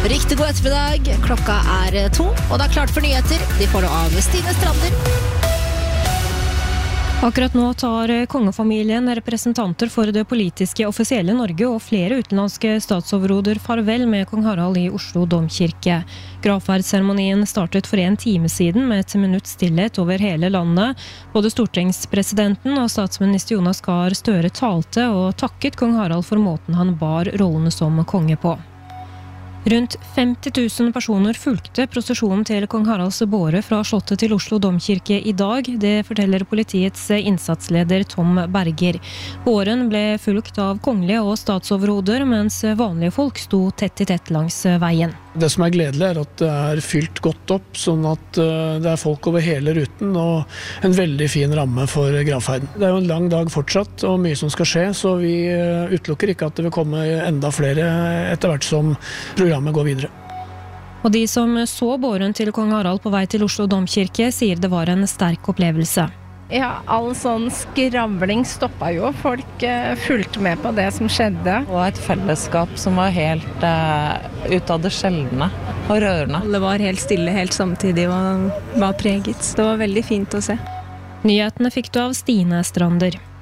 Riktig god ettermiddag, klokka 2, og det klart for nyheter. De får det av Stine Strander. Akkurat nå tar kongefamilien, representanter for det politiske offisielle Norge og flere utenlandske statsoverhoder farvel med kong Harald i Oslo domkirke. Gravferdsseremonien startet for 1 time siden med 1 minutts stillhet over hele landet. Både stortingspresidenten og statsminister Jonas Gahr Støre talte og takket kong Harald for måten han bar rollene som konge på. Rundt 50 000 personer fulgte prosesjonen til kong Haralds båre fra slottet til Oslo domkirke i dag. Det forteller politiets innsatsleder Tom Berger. Båren ble fulgt av kongelige og statsoverhoder, mens vanlige folk sto tett i tett langs veien. Det som gledelig at det fylt godt opp, sånn at det folk over hele ruten og en veldig fin ramme for gravferden. Det jo en lang dag fortsatt og mye som skal skje, så vi utelukker ikke at det vil komme enda flere etter hvert som programmet går videre. Og de som så båren til kong Harald på vei til Oslo domkirke sier det var en sterk opplevelse. Ja, all sånn skravling stoppet jo. Folk fulgte med på det som skjedde. Og et fellesskap som var helt ut av det sjeldne og rørende. Alle var helt stille, helt samtidig og var preget. Det var veldig fint å se. Nyhetene fikk du av Stine Strander.